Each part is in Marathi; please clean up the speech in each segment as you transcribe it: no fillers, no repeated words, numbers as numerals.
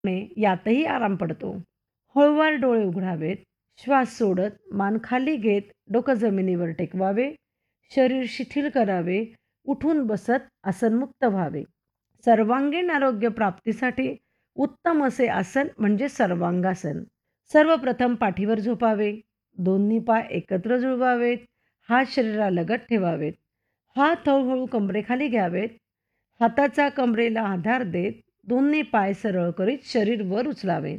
यातही आराम पडतो. हळूवार डोळे उघडावेत, श्वास सोडत मान खाली घेत डोकं जमिनीवर टेकवावे, शरीर शिथिल करावे, उठून बसत आसनमुक्त व्हावे. सर्वांगीण आरोग्य प्राप्तीसाठी उत्तम असे आसन म्हणजे सर्वांगासन. सर्वप्रथम पाठीवर झोपावे, दोन्ही पाय एकत्र जुळवावेत, हात शरीरालगत ठेवावेत. हात हळूहळू कमरेखाली घ्यावेत. हाताचा कमरेला आधार देत दोन्ही पाय सरळ करीत शरीर वर उचलावे.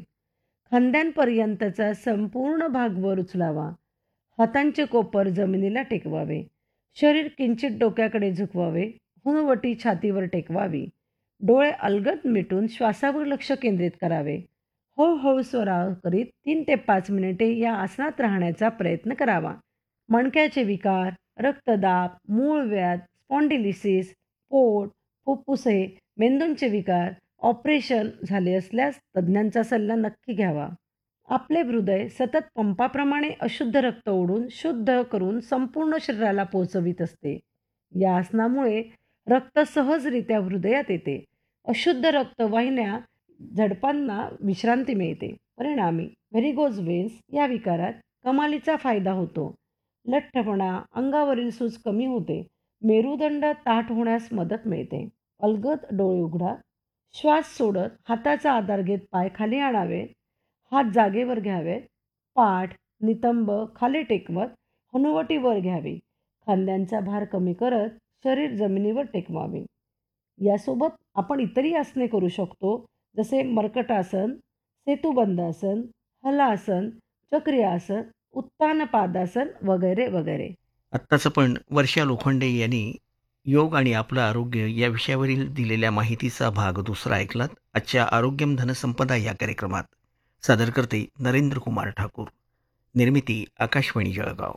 खांद्यांपर्यंतचा संपूर्ण भाग वर उचलावा. हातांचे कोपर जमिनीला टेकवावे. शरीर किंचित डोक्याकडे झुकवावे. हुनवटी छातीवर टेकवावी. डोळे अलगद मिटून श्वासावर लक्ष केंद्रित करावे. हळूहळू स्वराव करीत 3 ते 5 मिनिटे या आसनात राहण्याचा प्रयत्न करावा. मणक्याचे विकार, रक्तदाब, मूळव्याध, स्पॉन्डिलिसिस, पोट, फुफ्फुसे, मेंदूंचे विकार, ऑपरेशन झाले असल्यास तज्ज्ञांचा सल्ला नक्की घ्यावा. आपले हृदय सतत पंपाप्रमाणे अशुद्ध रक्त ओढून शुद्ध करून संपूर्ण शरीराला पोहोचवित असते. या आसनामुळे रक्त सहजरित्या हृदयात येते. अशुद्ध रक्तवाहिन्या झडपांना विश्रांती मिळते. परिणामी व्हेरिगोज वेन्स या विकारात कमालीचा फायदा होतो. लठ्ठपणा, अंगावरील सूज कमी होते. मेरुदंड ताठ होण्यास मदत मिळते. अलगद डोळे उघडा. श्वास सोडत हाताचा आधार घेत पाय खाली आणावे. हात जागेवर घ्यावेत. पाठ, नितंब खाली टेकवत हनुवटी वर घ्यावी. खांद्यांचा भार कमी करत शरीर जमिनीवर टेकवावे. यासोबत आपण इतरही आसने करू शकतो, जसे मर्कटासन, सेतुबंधासन, हलासन, चक्री आसन, उत्तान पादासन वगैरे वगैरे. आत्ताचं पण वर्षा लोखंडे यांनी योग आणि आपलं आरोग्य या विषयावरील दिलेल्या माहितीचा भाग दुसरा ऐकलात आजच्या आरोग्यम धनसंपदा या कार्यक्रमात. सादर करते नरेंद्र कुमार ठाकूर. निर्मिती आकाशवाणी जळगाव.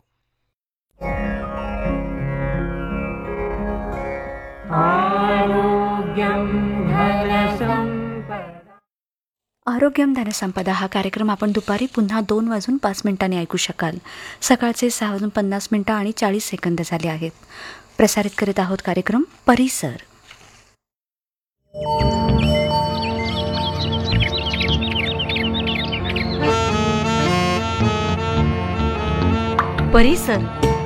आरोग्यम धनसंपदा हा कार्यक्रम आपण दुपारी पुन्हा 2:05 ऐकू शकाल. सकाळचे 6:50 आणि 40 सेकंद झाले आहेत. प्रसारित करीत आहोत कार्यक्रम परिसर. परिसर.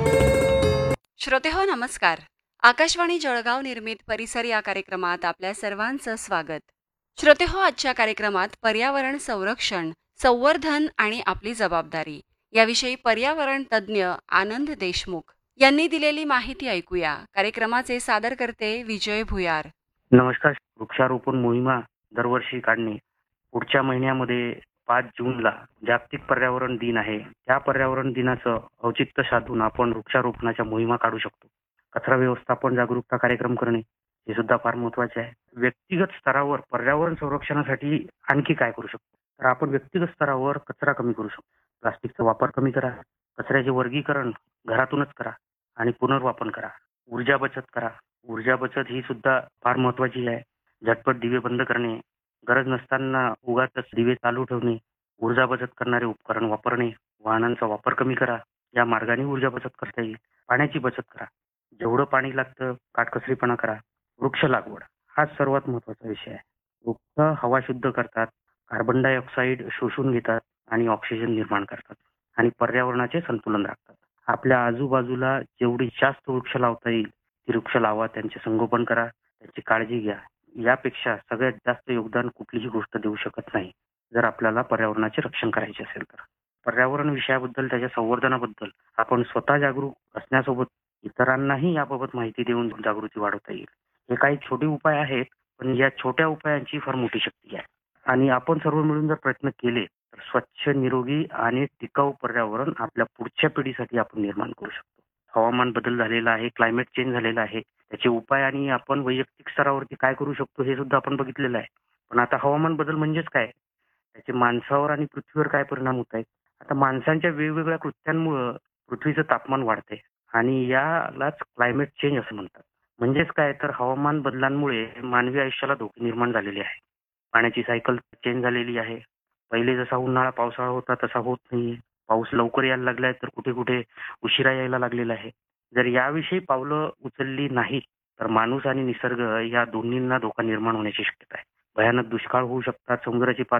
श्रोतेहो नमस्कार. आकाशवाणी जळगाव निर्मित परिसर या कार्यक्रमात आपल्या सर्वांचं स्वागत. श्रोतेहो, आजच्या कार्यक्रमात पर्यावरण संरक्षण, संवर्धन आणि आपली जबाबदारी याविषयी पर्यावरण तज्ज्ञ आनंद देशमुख यांनी दिलेली माहिती ऐकूया. कार्यक्रमाचे सादरकर्ते विजय भुयार. नमस्कार. वृक्षारोपण मोहिमा दरवर्षी काढणे. पुढच्या महिन्यामध्ये 5 जूनला जागतिक पर्यावरण दिन आहे. त्या पर्यावरण दिनाचं औचित्य साधून आपण वृक्षारोपणाच्या मोहिमा काढू शकतो. कचरा व्यवस्थापन जागरूकता कार्यक्रम करणे हे सुद्धा फार महत्वाचे आहे. व्यक्तिगत स्तरावर पर्यावरण संरक्षणासाठी आणखी काय करू शकतो, तर आपण व्यक्तिगत स्तरावर कचरा कमी करू शकतो. प्लास्टिकचा वापर कमी करा. कचऱ्याचे वर्गीकरण घरातूनच करा आणि पुनर्वापर करा. ऊर्जा बचत करा. ऊर्जा बचत ही सुद्धा फार महत्वाची आहे. झटपट दिवे बंद करणे, गरज नसताना उगाचच दिवे चालू ठेवणे, ऊर्जा बचत करणारे उपकरण वापरणे, वाहनांचा वापर कमी करा. या मार्गाने ऊर्जा बचत करता येईल. पाण्याची बचत करा. जेवढं पाणी लागतं काटकसरीपणा करा. वृक्ष लागवड हा सर्वात महत्वाचा विषय आहे. वृक्ष हवा शुद्ध करतात, कार्बन डायऑक्साईड शोषून घेतात आणि ऑक्सिजन निर्माण करतात आणि पर्यावरणाचे संतुलन राखतात. आपल्या आजूबाजूला जेवढी जास्त वृक्ष लावता येईल ती वृक्ष लावा. त्यांचे संगोपन करा, त्यांची काळजी घ्या. यापेक्षा सगळ्यात जास्त योगदान कुठलीही गोष्ट देऊ शकत नाही जर आपल्याला पर्यावरणाचे रक्षण करायचे असेल तर. पर्यावरण विषयाबद्दल, त्याच्या संवर्धनाबद्दल आपण स्वतः जागरूक असण्यासोबत इतरांनाही याबाबत माहिती देऊन जागृती वाढवता येईल. हे काही छोटे उपाय आहेत, पण या छोट्या उपायांची फार मोठी शक्ती आहे आणि आपण सर्व मिळून जर प्रयत्न केले तर स्वच्छ, निरोगी आणि टिकाऊ पर्यावरण आपल्या पुढच्या पिढीसाठी आपण निर्माण करू शकतो. हवामान बदल झालेला आहे, क्लायमेट चेंज झालेला आहे. त्याचे उपाय आणि आपण वैयक्तिक स्तरावरती काय करू शकतो हे सुद्धा आपण बघितलेलं आहे. पण आता हवामान बदल म्हणजेच काय, त्याचे माणसावर आणि पृथ्वीवर काय परिणाम होत आहेत. आता माणसांच्या वेगवेगळ्या कृत्यांमुळे पृथ्वीचं तापमान वाढते आणि यालाच क्लायमेट चेंज असं म्हणतात. म्हणजेच काय, तर हवामान बदलांमुळे मानवी आयुष्याला धोके निर्माण झालेले आहे. पाण्याची सायकल चेंज झालेली आहे. पहिले जसा उन्हाळा पावसाळा होता तसा होत नाहीये. पाऊस लवकर यायला लागलाय तर कुठे कुठे उशिरा यायला लागलेला आहे. जर याविषयी पावलं उचलली नाहीत तर माणूस आणि निसर्ग या दोन्हींना धोका निर्माण होण्याची शक्यता आहे. भयानक दुष्काळ होऊ शकतात, समुद्राची